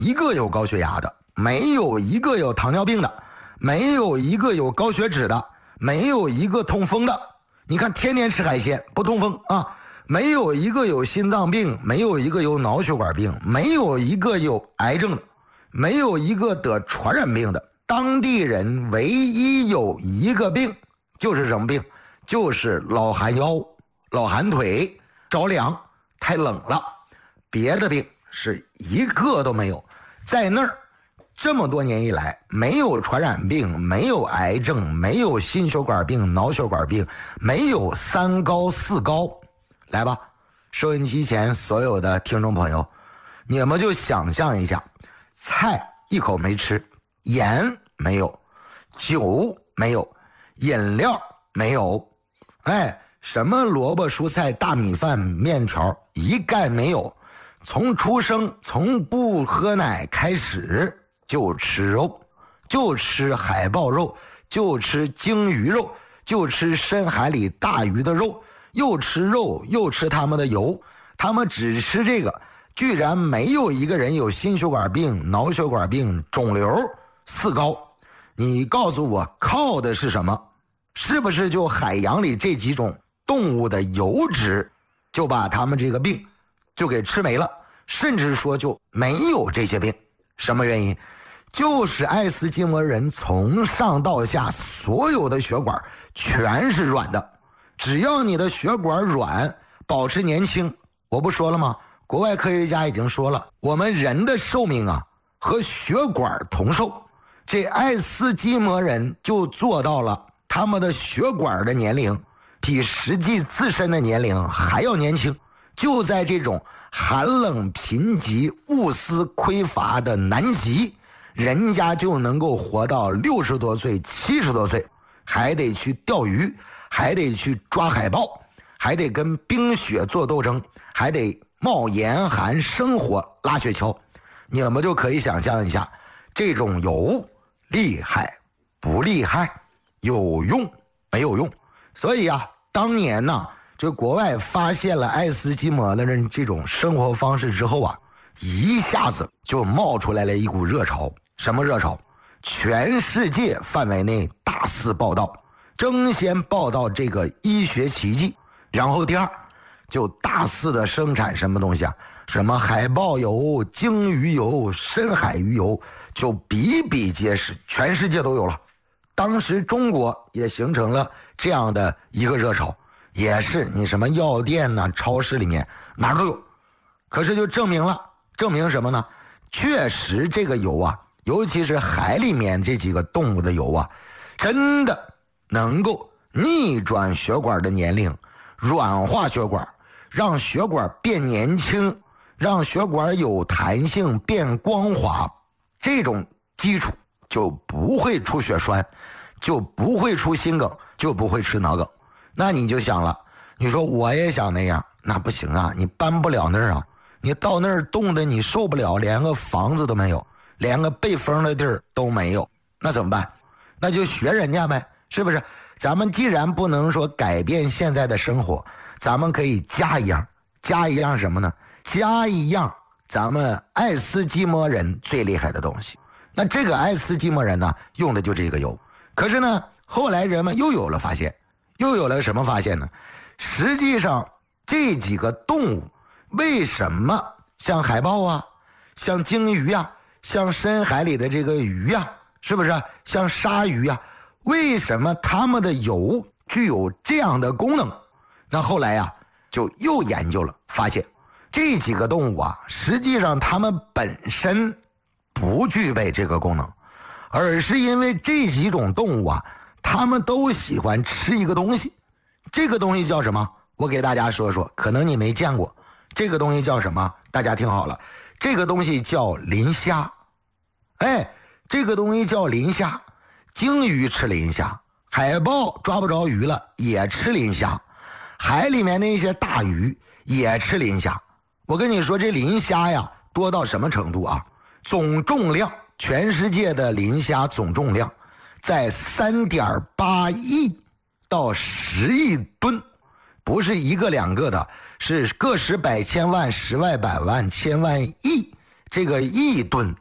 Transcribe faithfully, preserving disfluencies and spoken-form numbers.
一个有高血压的，没有一个有糖尿病的，没有一个有高血脂的，没有一个痛风的。你看天天吃海鲜不痛风啊，没有一个有心脏病，没有一个有脑血管病，没有一个有癌症的，没有一个得传染病的。当地人唯一有一个病，就是什么病？就是老寒腰、老寒腿、着凉、太冷了，别的病是一个都没有。在那儿这么多年以来，没有传染病，没有癌症，没有心血管病、脑血管病，没有三高四高。来吧，收音机前所有的听众朋友，你们就想象一下，菜一口没吃，盐没有，酒没有，饮料没有，哎，什么萝卜蔬菜大米饭面条一概没有。从出生从不喝奶开始就吃肉，就吃海豹肉，就吃鲸鱼肉，就吃深海里大鱼的肉，又吃肉又吃他们的油，他们只吃这个，居然没有一个人有心血管病、脑血管病、肿瘤、四高。你告诉我靠的是什么？是不是就海洋里这几种动物的油脂就把他们这个病就给吃没了，甚至说就没有这些病？什么原因？就是爱斯基摩人从上到下所有的血管全是软的，只要你的血管软，保持年轻。我不说了吗？国外科学家已经说了，我们人的寿命啊和血管同寿，这爱斯基摩人就做到了，他们的血管的年龄比实际自身的年龄还要年轻。就在这种寒冷贫瘠物资匮乏的南极，人家就能够活到六十多岁七十多岁，还得去钓鱼，还得去抓海豹，还得跟冰雪做斗争，还得冒严寒生火拉雪橇。你们就可以想象一下，这种油厉害不厉害，有用没有用。所以啊，当年呢、啊就国外发现了爱斯基摩的人这种生活方式之后啊，一下子就冒出来了一股热潮。什么热潮？全世界范围内大肆报道，争先报道这个医学奇迹。然后第二，就大肆的生产什么东西啊？什么海豹油、鲸鱼油、深海鱼油，就比比皆是，全世界都有了。当时中国也形成了这样的一个热潮。也是你什么药店呐、啊、超市里面哪都有。可是就证明了，证明什么呢？确实这个油啊，尤其是海里面这几个动物的油啊，真的能够逆转血管的年龄，软化血管，让血管变年轻，让血管有弹性变光滑。这种基础就不会出血栓，就不会出心梗，就不会吃脑梗。那你就想了，你说我也想那样，那不行啊，你搬不了那儿啊，你到那儿冻得你受不了，连个房子都没有，连个背风的地儿都没有，那怎么办？那就学人家呗，是不是？咱们既然不能说改变现在的生活，咱们可以加一样，加一样什么呢？加一样咱们爱斯基摩人最厉害的东西。那这个爱斯基摩人呢，用的就这个油。可是呢，后来人们又有了发现。又有了什么发现呢？实际上这几个动物为什么像海豹啊，像鲸鱼啊，像深海里的这个鱼啊，是不是像鲨鱼啊，为什么它们的油具有这样的功能？那后来啊就又研究了，发现这几个动物啊，实际上它们本身不具备这个功能，而是因为这几种动物啊，他们都喜欢吃一个东西。这个东西叫什么？我给大家说说，可能你没见过。这个东西叫什么？大家听好了，这个东西叫磷虾。哎，这个东西叫磷虾。鲸鱼吃磷虾，海豹抓不着鱼了也吃磷虾，海里面那些大鱼也吃磷虾。我跟你说，这磷虾呀多到什么程度啊？总重量，全世界的磷虾总重量在 三点八亿到十亿吨，不是一个两个的，是个十百千万十万百万千万亿这个一吨